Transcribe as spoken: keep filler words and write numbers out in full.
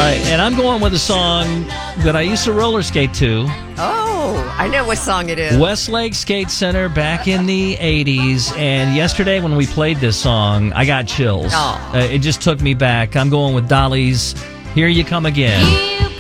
right, and I'm going with a song that I used to roller skate to. Oh, I know what song it is. Westlake Skate Center back in the eighties. And yesterday when we played this song, I got chills. Oh. Uh, it just took me back. I'm going with Dolly's Here You Come Again.